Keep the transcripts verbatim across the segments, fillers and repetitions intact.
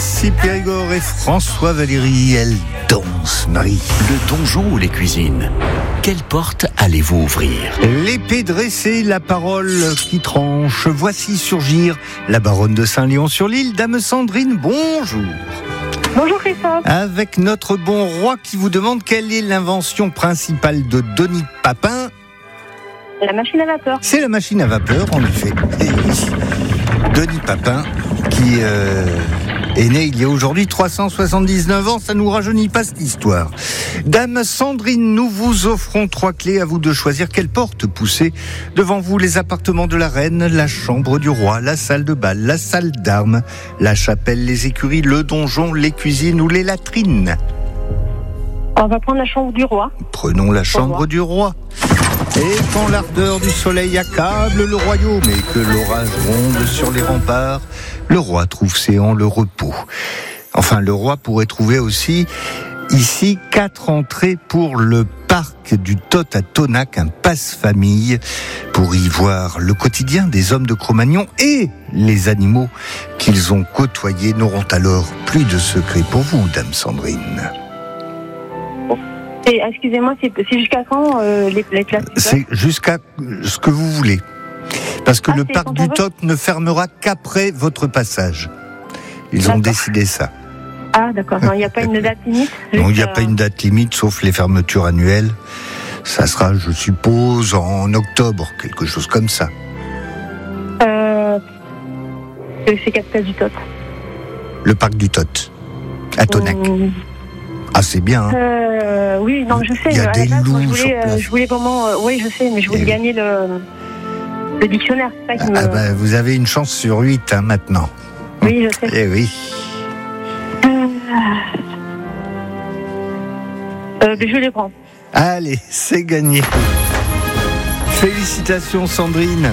Félicie Périgord et François Valéry, elle danse, Marie. Le donjon ou les cuisines, quelle porte allez-vous ouvrir? L'épée dressée, la parole qui tranche. Voici surgir la baronne de Saint-Léon-sur-l'Île, dame Sandrine, bonjour. Bonjour Christophe. Avec notre bon roi qui vous demande quelle est l'invention principale de Denis Papin. La machine à vapeur. C'est la machine à vapeur, en effet. Et oui. Denis Papin, qui euh, est né il y a aujourd'hui trois cent soixante-dix-neuf ans, ça nous rajeunit pas cette histoire. Dame Sandrine, nous vous offrons trois clés, à vous de choisir quelle porte pousser. Devant vous, les appartements de la reine, la chambre du roi, la salle de bal, la salle d'armes, la chapelle, les écuries, le donjon, les cuisines ou les latrines. On va prendre la chambre du roi. Prenons la chambre du roi. Et quand l'ardeur du soleil accable le royaume et que l'orage gronde sur les remparts, le roi trouve séant le repos. Enfin, le roi pourrait trouver aussi ici quatre entrées pour le parc du Tot à Tonac, un passe-famille, pour y voir le quotidien des hommes de Cro-Magnon, et les animaux qu'ils ont côtoyés n'auront alors plus de secret pour vous, dame Sandrine. Et, excusez-moi, c'est, c'est jusqu'à quand euh, les, les classes? C'est jusqu'à ce que vous voulez. Parce que ah, le parc du Tot ne fermera qu'après votre passage. Ils d'accord. ont décidé ça. Ah d'accord, il n'y a pas une date limite? Non, il n'y a pas une date limite, sauf les fermetures annuelles. Ça sera, je suppose, en octobre, quelque chose comme ça. Euh, c'est quatre places du Tot. Le parc du Tot, à Tonac. Mmh. Ah, c'est bien. Hein. Euh, oui, non, je sais. Il y a des base, loups moi, je voulais, sur place. euh, je voulais vraiment. Euh, oui, je sais, mais je voulais Et gagner le, le dictionnaire. C'est ça qui ah me... bah, vous avez une chance sur huit hein, maintenant. Oui, je sais. Eh oui. Euh... Euh, je les prends. Allez, c'est gagné. Félicitations, Sandrine.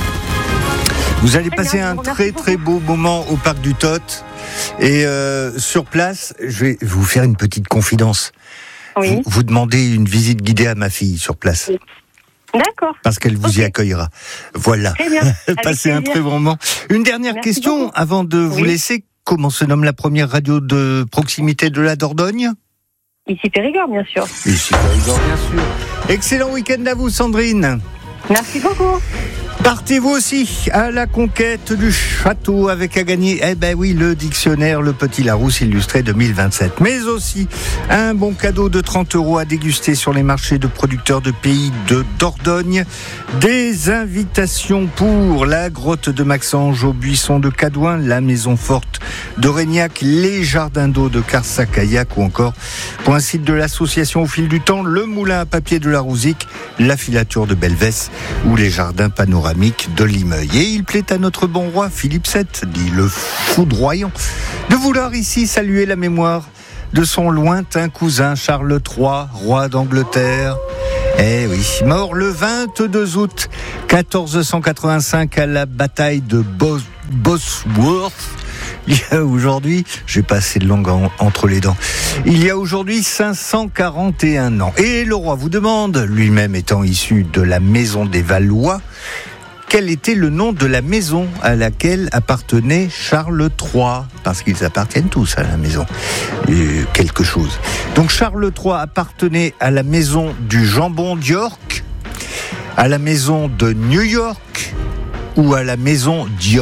Vous allez passer un très très beau moment au parc du Tot. Et euh, sur place, je vais vous faire une petite confidence. Oui. Vous, vous demandez une visite guidée à ma fille sur place. Oui. D'accord. Parce qu'elle vous okay. y accueillera. Voilà. Très bien. Passez un très bon moment. Une dernière Merci question beaucoup. avant de oui. vous laisser. Comment se nomme la première radio de proximité de la Dordogne ? Ici Périgord, bien sûr. Ici Périgord, bien sûr. Excellent week-end à vous, Sandrine. Merci beaucoup. Partez-vous aussi à la conquête du château avec à gagner, eh ben oui, le dictionnaire Le Petit Larousse illustré deux mille vingt-sept. Mais aussi un bon cadeau de trente euros à déguster sur les marchés de producteurs de pays de Dordogne. Des invitations pour la grotte de Maxange au buisson de Cadouin, la maison forte de Régnac, les jardins d'eau de Carsac-Caillac ou encore pour un site de l'association Au Fil du Temps, le moulin à papier de la Rouzic, la filature de Belvès ou les jardins panoramiques de Limeuil. Et il plaît à notre bon roi Philippe sept, dit le foudroyant, de vouloir ici saluer la mémoire de son lointain cousin Charles trois, roi d'Angleterre. Eh oui, mort le vingt-deux août quatorze cent quatre-vingt-cinq à la bataille de Bos- Bosworth. Il y a aujourd'hui, j'ai pas assez de langue en, entre les dents, il y a aujourd'hui cinq cent quarante et un ans. Et le roi vous demande, lui-même étant issu de la maison des Valois, quel était le nom de la maison à laquelle appartenait Charles trois ? Parce qu'ils appartiennent tous à la maison. Euh, quelque chose. Donc Charles trois appartenait à la maison du jambon d'York, à la maison de New York ou à la maison d'York ?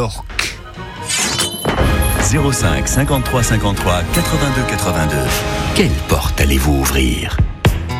zéro cinq cinquante-trois cinquante-trois quatre-vingt-deux quatre-vingt-deux. Quelle porte allez-vous ouvrir ?